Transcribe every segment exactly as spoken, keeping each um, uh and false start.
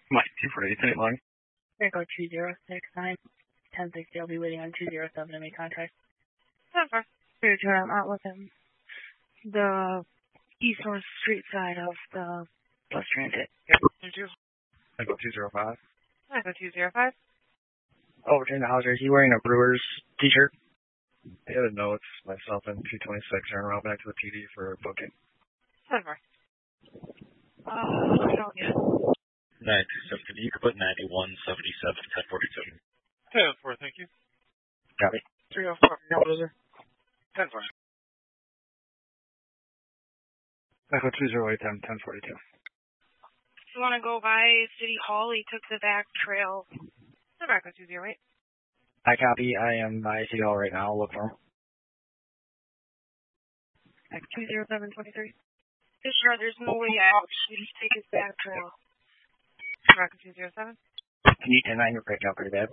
Mike, two forty-eight, Saint Long. Echo two zero six nine, ten sixty, I'll be waiting on two zero seven to make contact. ten four. Here, turn, I'm out with him. The East North Street side of the bus transit. Echo two zero five. Echo two zero five. Overton Hauser, is he wearing a Brewers t-shirt? Yeah, no, it's myself and two twenty-six, turn around back to the P D for booking. ten four. Uh, hell yeah. nine two seven, you can put ninety-one seventy-seven, ten forty-two. ten four, thank you. Copy. three oh four, no, loser. ten four. Echo two zero eight, ten forty-two. If you want to go by City Hall, he took the back trail. Echo two zero eight. I copy. I am by City Hall right now. I'll look for him. Echo two zero seven twenty-three. Just sure there's no way out. He just take his back trail. Echo two zero seven. Can you ten nine? You're breaking up pretty bad.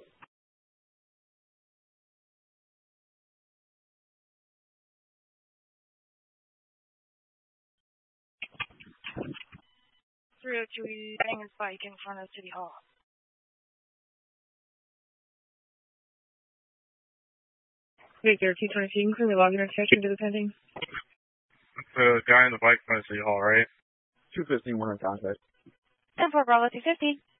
three oh two, he's getting his bike in front of City Hall. Wait, there, two twenty-two, you can clearly log intersection to the pending. The guy on the bike in front of City Hall, right? two fifteen, we're in contact. ten four, Bravo two fifty.